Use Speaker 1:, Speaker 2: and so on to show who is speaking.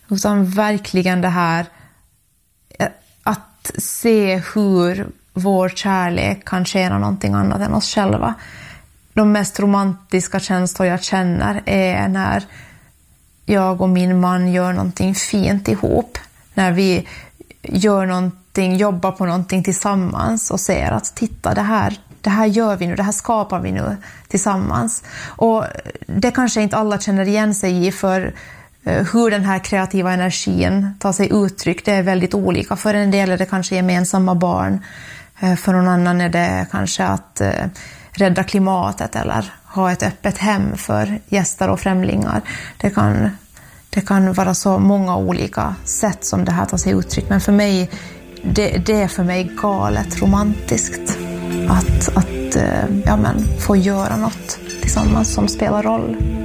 Speaker 1: Utan verkligen det här att se hur vår kärlek kan tjäna någonting annat än oss själva. De mest romantiska känslor jag känner är när jag och min man gör någonting fint ihop. När vi gör någonting, jobbar på någonting tillsammans och ser att titta, det här gör vi nu, det här skapar vi nu tillsammans. Och det kanske inte alla känner igen sig i, för hur den här kreativa energin tar sig uttryck, det är väldigt olika. För en del är det kanske gemensamma barn, för någon annan är det kanske att rädda klimatet eller ha ett öppet hem för gäster och främlingar. Det kan vara så många olika sätt som det här tar sig uttryck. Men för mig, det är för mig galet romantiskt att få göra något tillsammans som spelar roll.